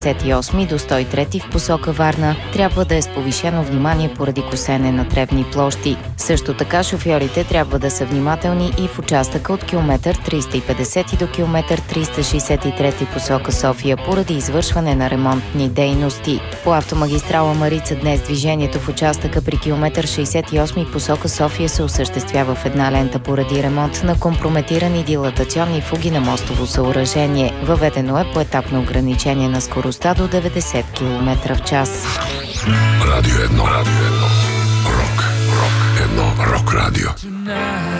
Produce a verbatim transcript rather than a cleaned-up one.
шейсет и осми до сто и трети в посока Варна трябва да е с повишено внимание поради косене на тревни площи. Също така шофьорите трябва да са внимателни и в участъка от километър триста и петдесет до километър триста шейсет и трети посока София поради извършване на ремонтни дейности. По автомагистрала Марица днес движението в участъка при километър шейсет и осми посока София се осъществява в една лента поради ремонт на компрометирани дилатационни фуги на мостово съоръжение. Въведено е поетапно ограничение на скоростта до деветдесет километра в час. Радио едно, Радио едно. Рок, рок, едно, рок радио.